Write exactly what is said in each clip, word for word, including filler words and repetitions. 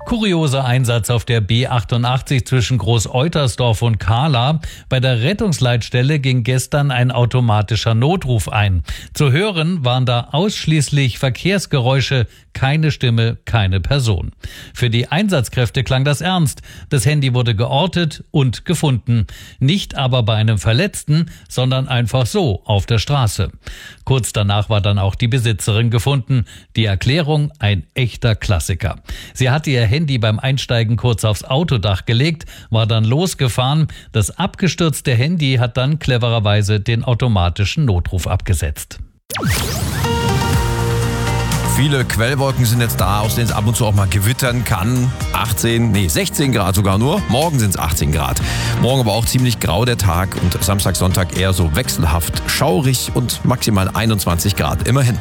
Kurioser Einsatz auf der B achtundachtzig zwischen Groß-Eutersdorf und Kahla. Bei der Rettungsleitstelle ging gestern ein automatischer Notruf ein. Zu hören waren da ausschließlich Verkehrsgeräusche, keine Stimme, keine Person. Für die Einsatzkräfte klang das ernst. Das Handy wurde geortet und gefunden. Nicht aber bei einem Verletzten, sondern einfach so auf der Straße. Kurz danach war dann auch die Besitzerin gefunden. Die Erklärung: ein echter Klassiker. Sie hatte ihr Handy beim Einsteigen kurz aufs Autodach gelegt, war dann losgefahren. Das abgestürzte Handy hat dann clevererweise den automatischen Notruf abgesetzt. Viele Quellwolken sind jetzt da, aus denen es ab und zu auch mal gewittern kann. achtzehn, nee, sechzehn Grad sogar nur. Morgen sind es achtzehn Grad. Morgen aber auch ziemlich grau der Tag und Samstag, Sonntag eher so wechselhaft schaurig und maximal einundzwanzig Grad immerhin.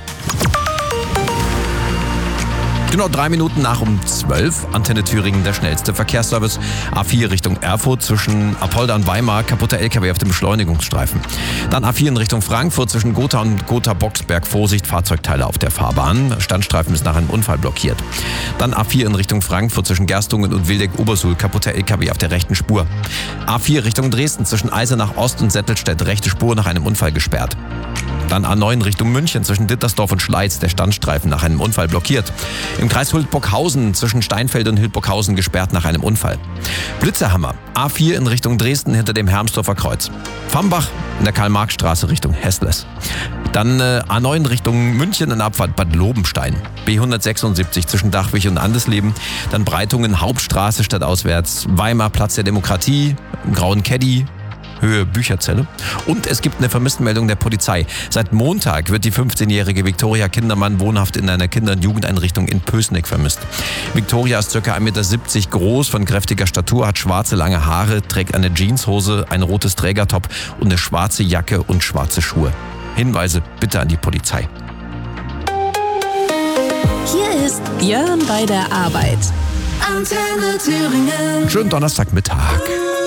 Genau drei Minuten nach um zwölf, Antenne Thüringen, der schnellste Verkehrsservice. A vier Richtung Erfurt zwischen Apolda und Weimar, kaputter L K W auf dem Beschleunigungsstreifen. Dann A vier in Richtung Frankfurt zwischen Gotha und Gotha-Boxberg, Vorsicht, Fahrzeugteile auf der Fahrbahn. Standstreifen ist nach einem Unfall blockiert. Dann A vier in Richtung Frankfurt zwischen Gerstungen und Wildeck-Obersuhl, kaputter L K W auf der rechten Spur. A vier Richtung Dresden zwischen Eisenach Ost und Settelstedt, rechte Spur nach einem Unfall gesperrt. Dann A neun Richtung München zwischen Dittersdorf und Schleiz, der Standstreifen nach einem Unfall blockiert. Im Kreis Hildburghausen zwischen Steinfeld und Hildburghausen gesperrt nach einem Unfall. Blitzerhammer, A vier in Richtung Dresden hinter dem Hermsdorfer Kreuz. Fambach in der Karl-Marx-Straße Richtung Hessles. Dann äh, A neun Richtung München in Abfahrt Bad Lobenstein. B hundertsechsundsiebzig zwischen Dachwig und Andesleben. Dann Breitungen Hauptstraße stadtauswärts. Weimar Platz der Demokratie, im Grauen Caddy, Höhe Bücherzelle. Und es gibt eine Vermisstenmeldung der Polizei. Seit Montag wird die fünfzehnjährige Viktoria Kindermann wohnhaft in einer Kinder- und Jugendeinrichtung in Pößneck vermisst. Viktoria ist ca. ein Meter siebzig groß, von kräftiger Statur, hat schwarze lange Haare, trägt eine Jeanshose, ein rotes Trägertop und eine schwarze Jacke und schwarze Schuhe. Hinweise bitte an die Polizei. Hier ist Björn bei der Arbeit. Antenne Thüringen. Schönen Donnerstagmittag.